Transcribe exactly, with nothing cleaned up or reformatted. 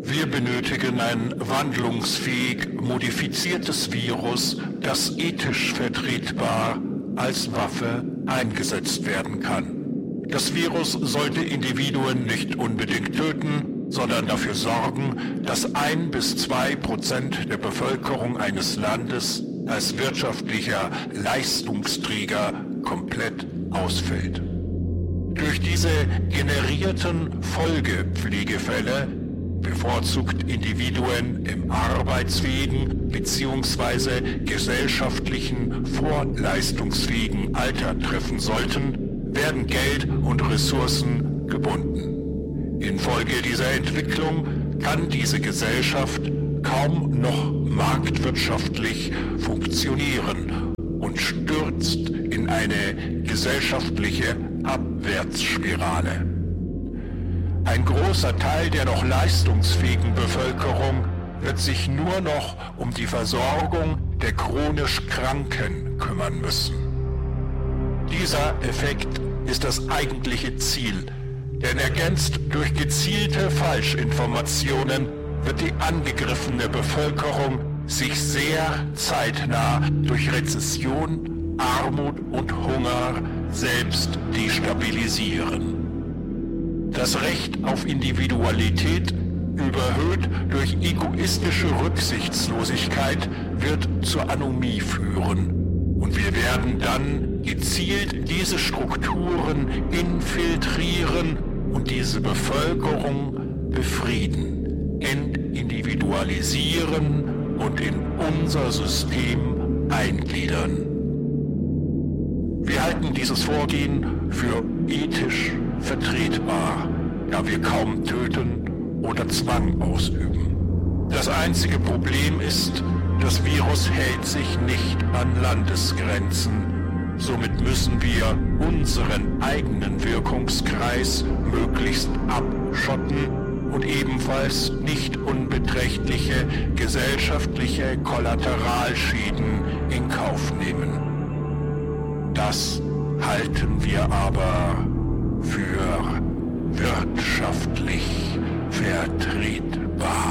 Wir benötigen ein wandlungsfähig modifiziertes Virus, das ethisch vertretbar als Waffe eingesetzt werden kann. Das Virus sollte Individuen nicht unbedingt töten, sondern dafür sorgen, dass ein bis zwei Prozent der Bevölkerung eines Landes als wirtschaftlicher Leistungsträger komplett ausfällt. Durch diese generierten Folgepflegefälle, bevorzugt Individuen im arbeitsfähigen bzw. gesellschaftlichen vorleistungsfähigen Alter treffen sollten, werden Geld und Ressourcen gebunden. Infolge dieser Entwicklung kann diese Gesellschaft kaum noch marktwirtschaftlich funktionieren und stürzt in eine gesellschaftliche Abwärtsspirale. Ein großer Teil der noch leistungsfähigen Bevölkerung wird sich nur noch um die Versorgung der chronisch Kranken kümmern müssen. Dieser Effekt ist das eigentliche Ziel, denn ergänzt durch gezielte Falschinformationen wird die angegriffene Bevölkerung sich sehr zeitnah durch Rezession, Armut und Hunger selbst destabilisieren. Das Recht auf Individualität, überhöht durch egoistische Rücksichtslosigkeit, wird zur Anomie führen. Und wir werden dann gezielt diese Strukturen infiltrieren und diese Bevölkerung befrieden, entindividualisieren und in unser System eingliedern. Wir halten dieses Vorgehen für ethisch vertretbar, da wir kaum töten oder Zwang ausüben. Das einzige Problem ist, das Virus hält sich nicht an Landesgrenzen. Somit müssen wir unseren eigenen Wirkungskreis möglichst abschotten und ebenfalls nicht unbeträchtliche gesellschaftliche Kollateralschäden in Kauf nehmen. Das halten wir aber für wirtschaftlich vertretbar.